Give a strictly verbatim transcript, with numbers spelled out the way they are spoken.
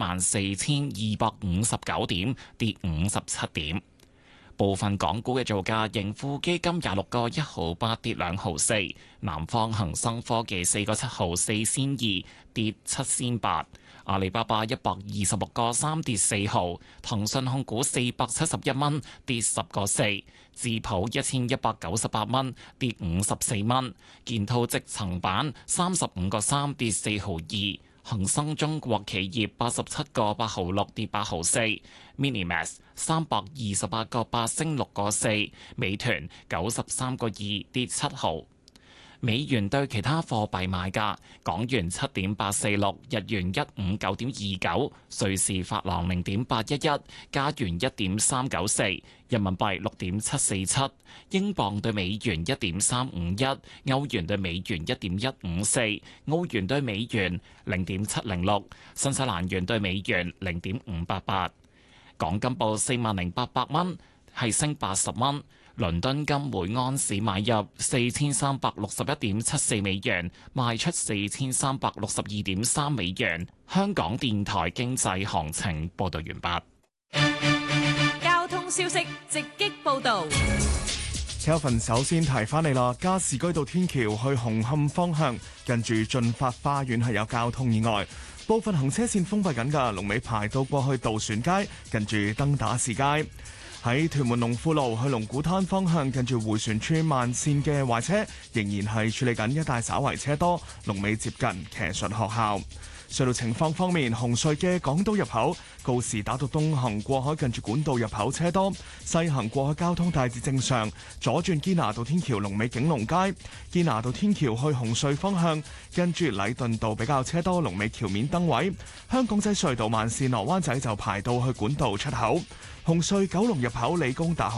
萬四千二百五十九點，跌五十七點。部分港股嘅造價，盈富基金廿六個一毫八跌兩毫四，南方恒生科技四個七毫四仙二跌七仙八，阿里巴巴一百二十六個三跌四毫，騰訊控股四百七十一蚊跌十個四，智普一千一百九十八蚊跌五十四蚊，建滔積層板三十五個三跌四毫二。恒生中國企業八十七個八毫六跌八毫四 ，Minimax 三百二十八個八升六個四，美團九十三個二跌七毫。美元對其他貨幣買價：港元七點八四六，日元一五九點二九，瑞士法郎零點八一一，加元一點三九四，人民幣六點七四七，英鎊對美元一點三五一，歐元對美元一點一五四，澳元對美元零點七零六，新西蘭元對美元零點五八八。港金報四萬零八百蚊，係升八十蚊。倫敦金每安士買入四千三百六十一點七四美元，賣出四千三百六十二點三美元。香港電台經濟行情報道完畢。交通消息直擊報道。 Kelvin 首先提翻你啦，加士居道天橋去紅磡方向，近住駿發花園係有交通意外，部分行車線封閉緊㗎，龍尾排到過去渡船街，近住登打士街。喺屯門龍富路去龍鼓灘方向，近住迴旋處慢線嘅壞車仍然係處理緊，一帶稍為車多，龍尾接近騎術學校。隧道情況方面，紅隧嘅港島入口告士打道東行過海近住管道入口車多，西行過海交通大致正常。左轉堅拿道天橋龍尾景隆街，堅拿道天橋去紅隧方向跟住禮頓道比較車多，龍尾橋面燈位。香港仔隧道慢線落灣仔就排到去管道出口。紅隧九龍入口理工大學